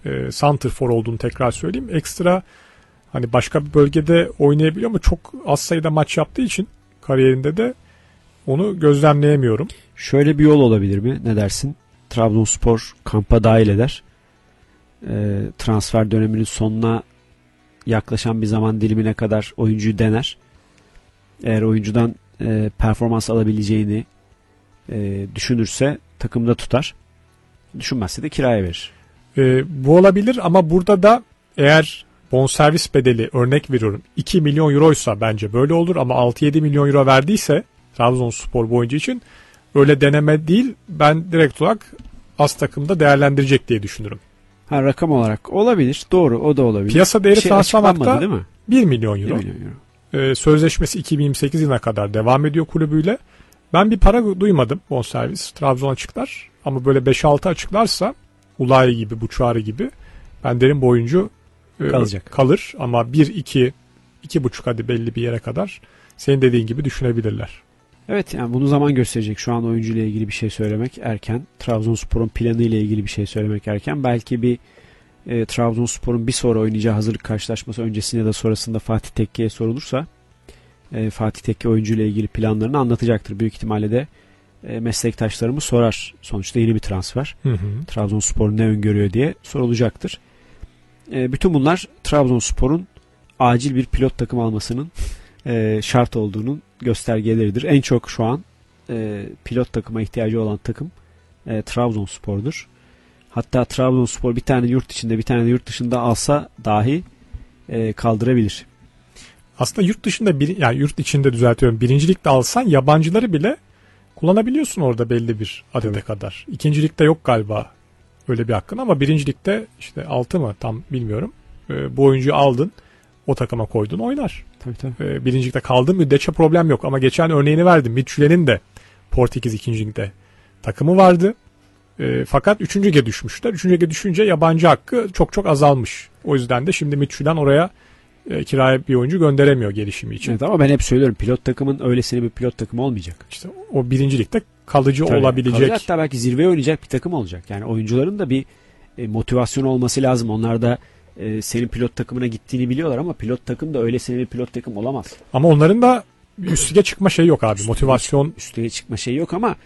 santrfor olduğunu tekrar söyleyeyim. Ekstra hani başka bir bölgede oynayabiliyor ama çok az sayıda maç yaptığı için kariyerinde de onu gözlemleyemiyorum. Şöyle bir yol olabilir mi? Ne dersin? Trabzonspor kampa dahil eder. Transfer döneminin sonuna yaklaşan bir zaman dilimine kadar oyuncuyu dener. Eğer oyuncudan performans alabileceğini düşünürse takımda tutar. Düşünmezse de kiraya verir. Bu olabilir ama burada da eğer bonservis bedeli, örnek veriyorum, 2 milyon euroysa bence böyle olur ama 6-7 milyon euro verdiyse Trabzonspor bu oyuncu için öyle deneme değil, ben direkt olarak az takımda değerlendirecek diye düşünürüm. Rakam olarak olabilir. Doğru, o da olabilir. Piyasa değeri Transfermarkt'ta değil mi? 1 milyon euro. 1 milyon euro. Sözleşmesi 2028 yılına kadar devam ediyor kulübüyle. Ben bir para duymadım bonservis. Trabzon açıklar ama böyle 5-6 açıklarsa Ulay gibi, Buçuari gibi ben derim bu oyuncu kalır ama 1-2, 2,5 hadi belli bir yere kadar senin dediğin gibi düşünebilirler. Evet, yani bunu zaman gösterecek. Şu an oyuncuyla ilgili bir şey söylemek erken. Trabzonspor'un planı ile ilgili bir şey söylemek erken. Belki bir Trabzonspor'un bir sonra oynayacağı hazırlık karşılaşması öncesinde ya da sonrasında Fatih Tekke'ye sorulursa Fatih Tekke oyuncuyla ilgili planlarını anlatacaktır. Büyük ihtimalle de meslektaşlarımız sorar. Sonuçta yeni bir transfer. Trabzonspor ne öngörüyor diye sorulacaktır. Bütün bunlar Trabzonspor'un acil bir pilot takım almasının şart olduğunun göstergeleridir. En çok şu an pilot takıma ihtiyacı olan takım Trabzonspor'dur. Hatta Trabzonspor bir tane yurt içinde bir tane de yurt dışında alsa dahi kaldırabilir. Aslında yurt dışında yani yurt içinde düzeltiyorum. Birincilikte alsan yabancıları bile kullanabiliyorsun orada belli bir adede kadar. İkincilikte yok galiba öyle bir hakkın ama birincilikte işte 6 mı tam bilmiyorum. Bu oyuncuyu aldın, o takıma koydun, oynar. Tabii. Birincilikte kaldığı müddetçe problem yok ama geçen örneğini verdim. Midtjylland'in de Portekiz ikincilikte takımı vardı. Fakat 3. lige düşmüşler. 3. lige düşünce yabancı hakkı çok azalmış. O yüzden de şimdi Midtjylland oraya kiraya bir oyuncu gönderemiyor gelişimi için. Evet, ama ben hep söylüyorum, pilot takımın öylesine bir pilot takımı olmayacak. İşte o birincilikte kalıcı olabilecek. Kalıcı, hatta belki zirveye oynayacak bir takım olacak. Yani oyuncuların da bir motivasyon olması lazım. Onlar da senin pilot takımına gittiğini biliyorlar ama pilot takım da öylesine bir pilot takım olamaz. Ama onların da üst lige çıkma şeyi yok abi. Motivasyon. Üst lige çıkma şeyi yok ama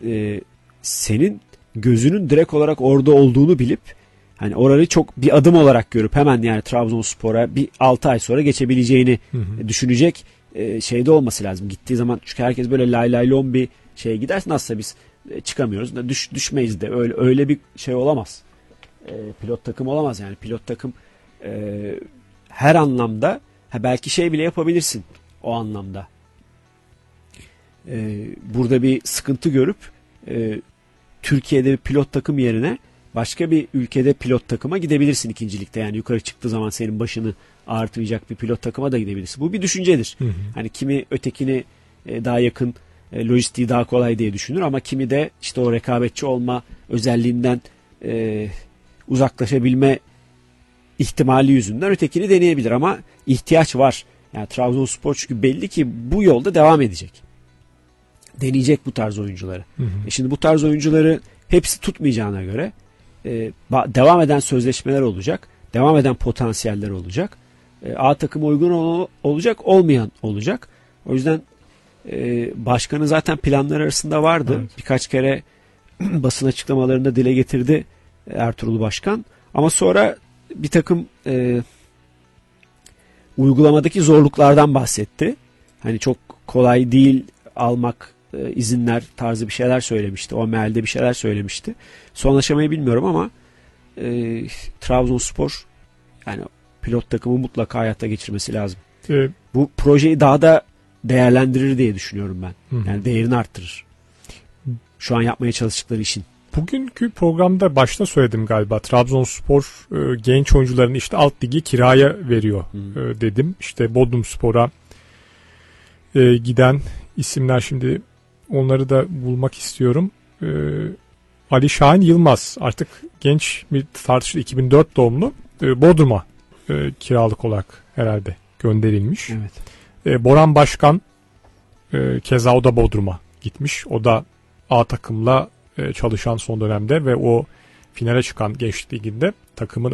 senin gözünün direkt olarak orada olduğunu bilip hani orayı çok bir adım olarak görüp hemen yani Trabzonspor'a bir 6 ay sonra geçebileceğini düşünecek şeyde olması lazım. Gittiği zaman, çünkü herkes böyle lay lay lom bir şeye giderse nasılsa biz çıkamıyoruz da düşmeyiz de öyle bir şey olamaz. Pilot takım olamaz yani. Pilot takım her anlamda belki şey bile yapabilirsin o anlamda. Burada bir sıkıntı görüp Türkiye'de bir pilot takım yerine başka bir ülkede pilot takıma gidebilirsin ikincilikte. Yani yukarı çıktığı zaman senin başını ağrıtmayacak bir pilot takıma da gidebilirsin. Bu bir düşüncedir. Hani kimi ötekini daha yakın, lojistiği daha kolay diye düşünür ama kimi de işte o rekabetçi olma özelliğinden uzaklaşabilme ihtimali yüzünden ötekini deneyebilir ama ihtiyaç var. Yani Trabzonspor çünkü belli ki bu yolda devam edecek. Deneyecek bu tarz oyuncuları. Şimdi bu tarz oyuncuları hepsi tutmayacağına göre devam eden sözleşmeler olacak. Devam eden potansiyeller olacak. A takıma uygun olacak, olmayan olacak. O yüzden başkanın zaten planları arasında vardı. Evet. Birkaç kere basın açıklamalarında dile getirdi Ertuğrul Başkan. Ama sonra bir takım uygulamadaki zorluklardan bahsetti. Hani çok kolay değil almak, izinler tarzı bir şeyler söylemişti. O mealde bir şeyler söylemişti. Son aşamayı bilmiyorum ama Trabzonspor yani pilot takımı mutlaka hayata geçirmesi lazım. Bu projeyi daha da değerlendirir diye düşünüyorum ben. Yani değerini arttırır. Şu an yapmaya çalıştıkları işin. Bugünkü programda başta söyledim galiba. Trabzonspor genç oyuncularını işte alt ligi kiraya veriyor dedim. İşte Bodrumspor'a giden isimler, şimdi onları da bulmak istiyorum. Ali Şahin Yılmaz artık genç bir tartışılı 2004 doğumlu, Bodrum'a kiralık olarak herhalde gönderilmiş. Evet. Boran Başkan keza o da Bodrum'a gitmiş. O da A takımla çalışan son dönemde ve o finale çıkan Gençlik Ligi'nde takımın